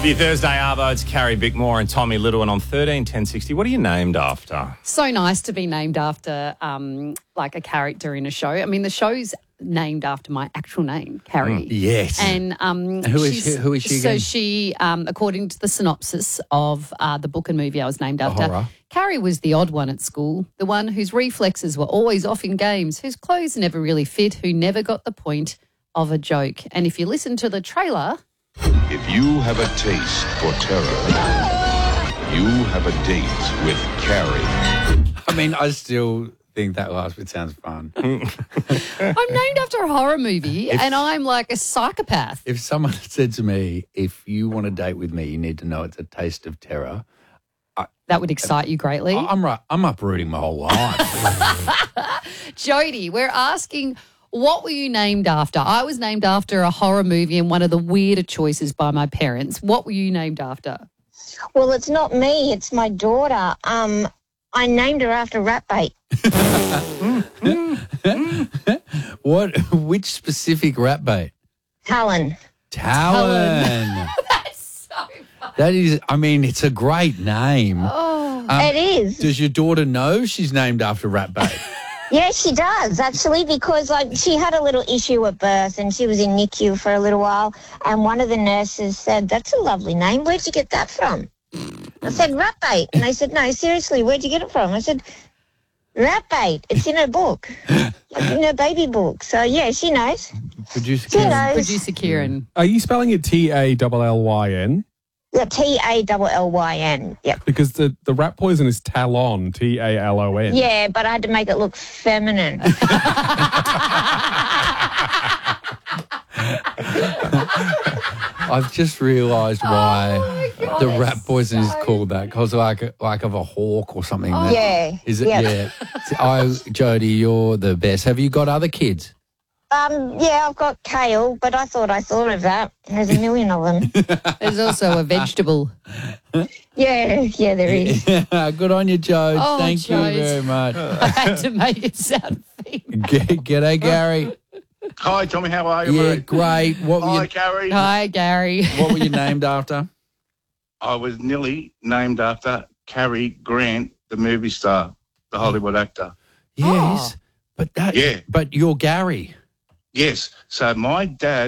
For your Thursday Arvo, it's Carrie Bickmore and Tommy Little, and on 131060, what are you named after? So nice to be named after like a character in a show. I mean, the show's named after my actual name, Carrie. Yes. And who is she So again? she, according to the synopsis of the book and movie I was named after, horror. Carrie was the odd one at school, the one whose reflexes were always off in games, whose clothes never really fit, who never got the point of a joke. And if you listen to the trailer... If you have a taste for terror, you have a date with Carrie. I mean, I still think that last bit sounds fun. I'm named after a horror movie and I'm like a psychopath. If someone had said to me, if you want to date with me, you need to know it's a taste of terror, That would excite you greatly. I'm uprooting my whole life. Jody, we're asking, what were you named after? I was named after a horror movie and one of the weirder choices by my parents. What were you named after? Well, it's not me. It's my daughter. I named her after Ratbait. Which specific rat bait? Talon. Talon. That's so fun. That is, I mean, it's a great name. It is. Does your daughter know she's named after rat bait? Yeah, she does, actually, because she had a little issue at birth and she was in NICU for a little while, and one of the nurses said, "That's a lovely name. Where'd you get that from?" I said, "Ratbait." And they said, "No, seriously, where'd you get it from?" I said, "Ratbait. It's in her book, like in her baby book." So, yeah, she knows. Producer She Karen. knows. Producer Kieran. Are you spelling it Tallyn? Yeah, Tallyn. Yep. Because the rat poison is Talon, Talon. Yeah, but I had to make it look feminine. I've just realised why God, the that's rat poison is so called that, because like of a hawk or something. Yeah. Is it? Yeah. Yeah. Jody, you're the best. Have you got other kids? Yeah, I've got kale, but I thought of that. There's a million of them. There's also a vegetable. Yeah, there is. Good on you, Jode. Oh, Thank Jode. you very much. I had to make it sound female. G'day, Gary. Hi, Tommy. How are you, Yeah, mate? great. What were Hi, you? Carrie. Hi, Gary. What were you named after? I was nearly named after Cary Grant, the movie star, the Hollywood actor. Yes, but Yeah. But you're Gary. Yes. So my dad